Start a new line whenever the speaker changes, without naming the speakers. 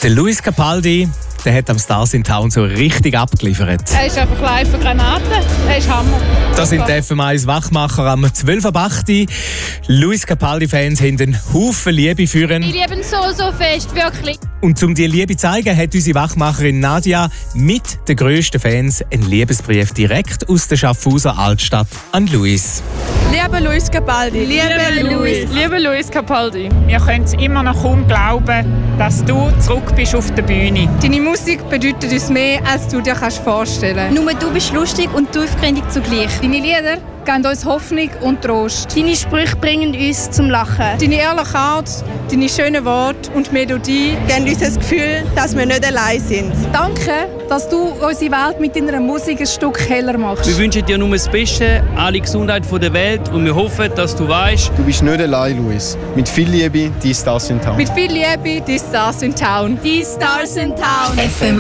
Der Luis Capaldi, der hat am Stars in Town so richtig abgeliefert.
Er ist einfach live für Granaten. Er ist Hammer.
Das sind die FM1 Wachmacher am 12.08. Luis Capaldi-Fans haben einen Haufen Liebe für ihn.
Ich liebe ihn so fest, wirklich.
Und um diese Liebe zu zeigen, hat unsere Wachmacherin Nadia mit den grössten Fans einen Liebesbrief direkt aus der Schaffhauser Altstadt an Luis.
Liebe Luis Capaldi.
Liebe Luis Capaldi, wir können es immer noch kaum glauben, dass du zurück bist auf der Bühne.
Deine Musik bedeutet uns mehr, als du dir vorstellen kannst.
Nur du bist lustig und tiefgründig zugleich.
Deine Lieder geben uns Hoffnung und Trost.
Deine Sprüche bringen uns zum Lachen.
Deine ehrliche Art, deine schönen Worte und Melodie
geben uns das Gefühl, dass wir nicht allein sind.
Danke, dass du unsere Welt mit deiner Musik ein Stück heller machst.
Wir wünschen dir nur das Beste, alle Gesundheit der Welt und wir hoffen, dass du weißt,
du bist nicht allein, Luis. Mit viel Liebe, die Stars in Town.
Mit viel Liebe, die Stars in Town.
Die Stars in Town. FM